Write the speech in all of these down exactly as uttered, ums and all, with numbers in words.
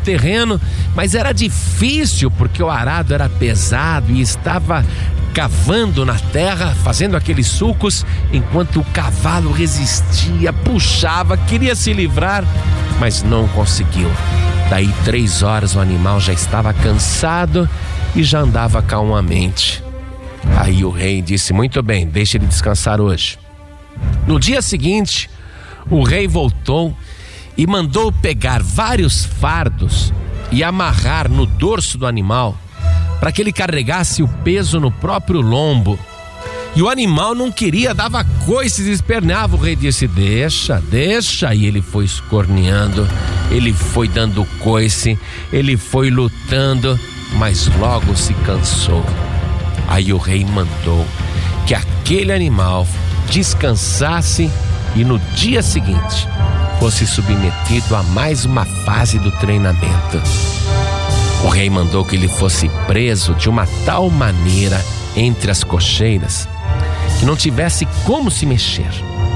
terreno, mas era difícil porque o arado era pesado e estava cavando na terra, fazendo aqueles sulcos, enquanto o cavalo resistia, puxava, queria se livrar, mas não conseguiu. Daí três horas o animal já estava cansado e já andava calmamente. Aí o rei disse: muito bem, deixa ele descansar hoje. No dia seguinte, o rei voltou e mandou pegar vários fardos e amarrar no dorso do animal, para que ele carregasse o peso no próprio lombo. E o animal não queria, dava coices e esperneava. O rei disse: deixa, deixa. E ele foi escorneando, ele foi dando coice, ele foi lutando, mas logo se cansou. Aí o rei mandou que aquele animal descansasse e no dia seguinte fosse submetido a mais uma fase do treinamento. O rei mandou que ele fosse preso de uma tal maneira entre as cocheiras que não tivesse como se mexer.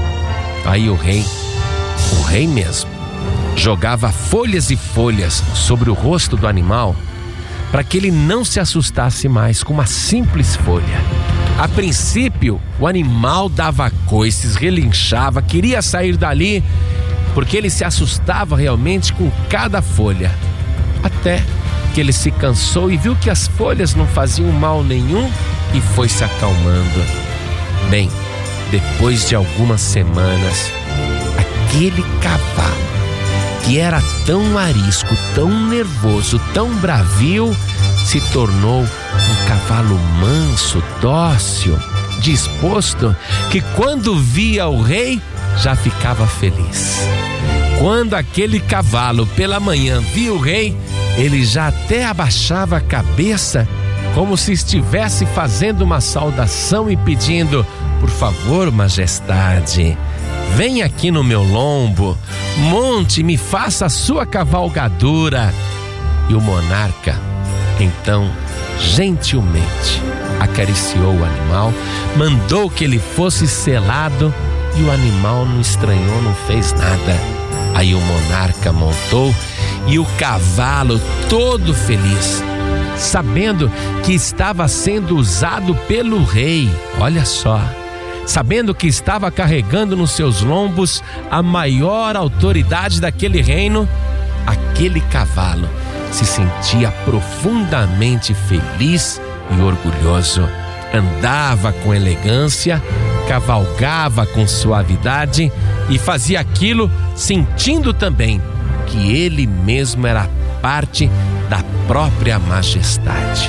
Aí o rei, o rei mesmo, jogava folhas e folhas sobre o rosto do animal para que ele não se assustasse mais com uma simples folha. A princípio, o animal dava coices, relinchava, queria sair dali, porque ele se assustava realmente com cada folha. Até que ele se cansou e viu que as folhas não faziam mal nenhum e foi se acalmando. Bem, depois de algumas semanas, aquele cavalo, que era tão arisco, tão nervoso, tão bravio, se tornou um cavalo manso, dócil, disposto, que quando via o rei, já ficava feliz. Quando aquele cavalo pela manhã via o rei, ele já até abaixava a cabeça, como se estivesse fazendo uma saudação e pedindo: por favor, majestade, venha aqui no meu lombo, monte e me faça a sua cavalgadura. E o monarca, então, gentilmente acariciou o animal, mandou que ele fosse selado e o animal não estranhou, não fez nada. Aí o monarca montou e o cavalo, todo feliz, sabendo que estava sendo usado pelo rei, olha só, sabendo que estava carregando nos seus lombos a maior autoridade daquele reino, aquele cavalo se sentia profundamente feliz e orgulhoso. Andava com elegância, cavalgava com suavidade e fazia aquilo sentindo também que ele mesmo era parte da própria majestade.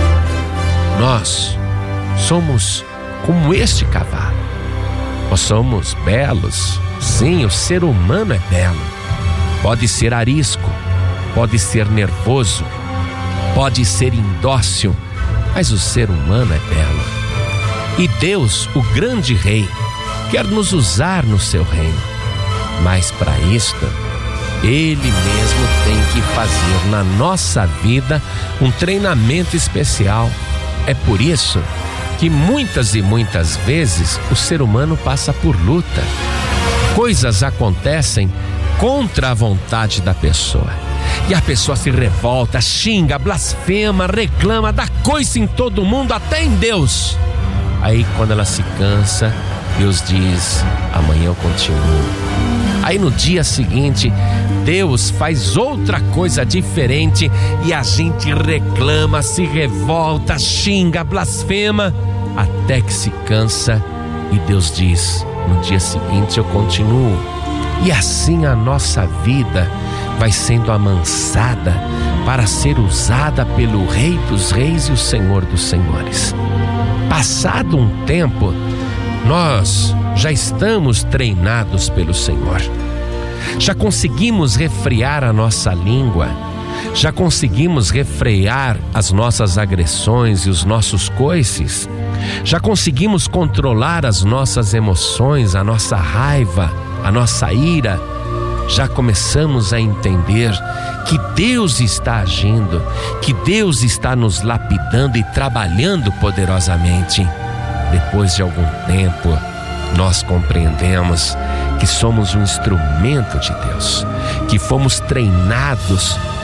Nós somos como este cavalo. Nós somos belos. Sim, o ser humano é belo. Pode ser arisco, pode ser nervoso, pode ser indócil, mas o ser humano é belo. E Deus, o grande rei, quer nos usar no seu reino. Mas para isto, Ele mesmo tem que fazer na nossa vida um treinamento especial. É por isso que muitas e muitas vezes o ser humano passa por luta. Coisas acontecem contra a vontade da pessoa. E a pessoa se revolta, xinga, blasfema, reclama, dá coice em todo mundo, até em Deus. Aí quando ela se cansa, Deus diz: amanhã eu continuo. Aí no dia seguinte, Deus faz outra coisa diferente e a gente reclama, se revolta, xinga, blasfema, até que se cansa e Deus diz: no dia seguinte eu continuo. E assim a nossa vida vai sendo amansada para ser usada pelo Rei dos Reis e o Senhor dos Senhores. Passado um tempo, nós já estamos treinados pelo Senhor. Já conseguimos refrear a nossa língua, já conseguimos refrear as nossas agressões e os nossos coices, já conseguimos controlar as nossas emoções, a nossa raiva, a nossa ira. Já começamos a entender que Deus está agindo, que Deus está nos lapidando e trabalhando poderosamente. Depois de algum tempo, nós compreendemos que somos um instrumento de Deus, que fomos treinados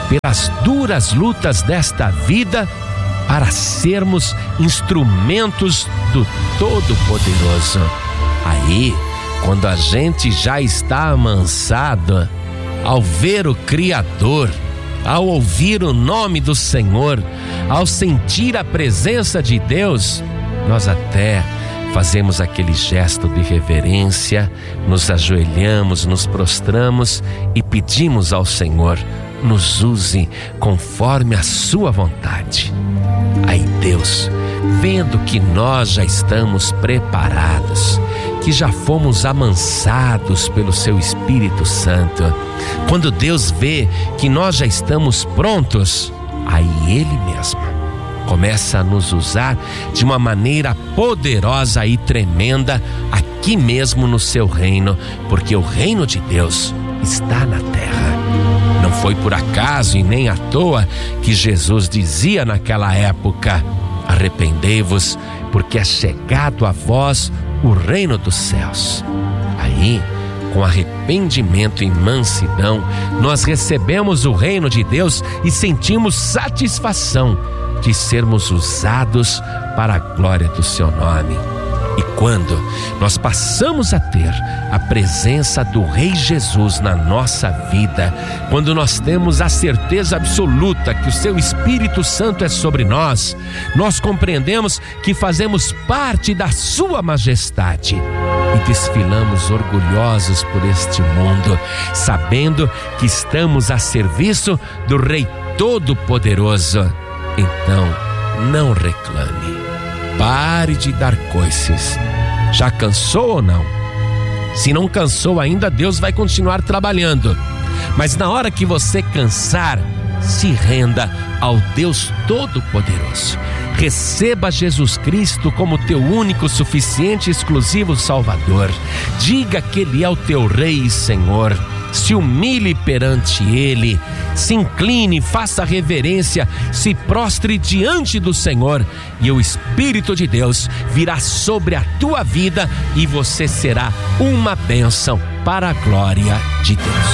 pelas duras lutas desta vida, para sermos instrumentos do Todo-Poderoso. Aí, quando a gente já está amansado, ao ver o Criador, ao ouvir o nome do Senhor, ao sentir a presença de Deus, nós até fazemos aquele gesto de reverência, nos ajoelhamos, nos prostramos e pedimos ao Senhor, nos use conforme a sua vontade. Aí Deus, vendo que nós já estamos preparados, que já fomos amansados pelo seu Espírito Santo, quando Deus vê que nós já estamos prontos, aí Ele mesmo começa a nos usar de uma maneira poderosa e tremenda aqui mesmo no seu reino, porque o reino de Deus está na terra. Não foi por acaso e nem à toa que Jesus dizia naquela época: arrependei-vos, porque é chegado a vós o reino dos céus. Aí, com arrependimento e mansidão, nós recebemos o reino de Deus e sentimos satisfação de sermos usados para a glória do seu nome. E quando nós passamos a ter a presença do Rei Jesus na nossa vida, quando nós temos a certeza absoluta que o seu Espírito Santo é sobre nós, nós compreendemos que fazemos parte da sua majestade e desfilamos orgulhosos por este mundo, sabendo que estamos a serviço do Rei Todo-Poderoso. Então, não reclame. Pare de dar coices. Já cansou ou não? Se não cansou ainda, Deus vai continuar trabalhando. Mas na hora que você cansar, se renda ao Deus Todo-Poderoso. Receba Jesus Cristo como teu único, suficiente e exclusivo Salvador. Diga que Ele é o teu Rei e Senhor. Se humilhe perante Ele, se incline, faça reverência, se prostre diante do Senhor, e o Espírito de Deus virá sobre a tua vida e você será uma bênção para a glória de Deus.